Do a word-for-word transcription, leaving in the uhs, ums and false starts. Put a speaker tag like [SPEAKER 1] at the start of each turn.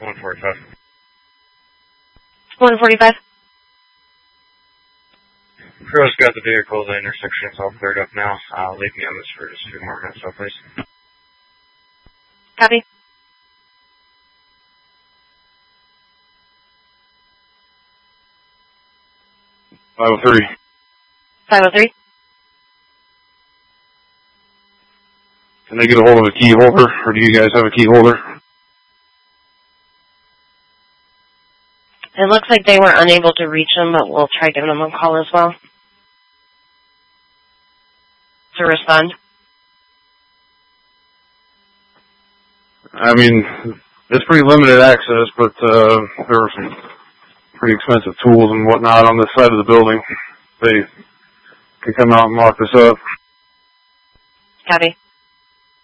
[SPEAKER 1] one forty-five.
[SPEAKER 2] one forty-five.
[SPEAKER 1] Crew's got the vehicle, the intersection is all cleared up now. Uh, leave me on this for just a few more minutes, so please.
[SPEAKER 2] Copy.
[SPEAKER 3] five oh three.
[SPEAKER 2] five oh three.
[SPEAKER 3] Can they get a hold of a key holder, or do you guys have a key holder?
[SPEAKER 2] It looks like they were unable to reach them, but we'll try giving them a call as well to respond.
[SPEAKER 3] I mean, it's pretty limited access, but uh, there are some pretty expensive tools and whatnot on this side of the building. They can come out and lock this up.
[SPEAKER 2] Copy.